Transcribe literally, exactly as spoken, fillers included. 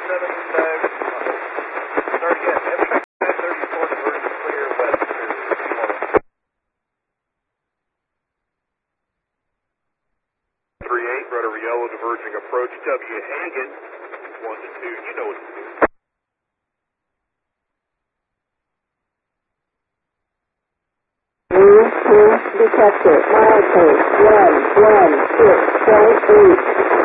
seven, uh, start again. F nine thirty-four, diversion clear, west to three eight, rudder yellow, diverging approach, W Hagen, one to two, you know what to do. Detector, milepost one one six point eight.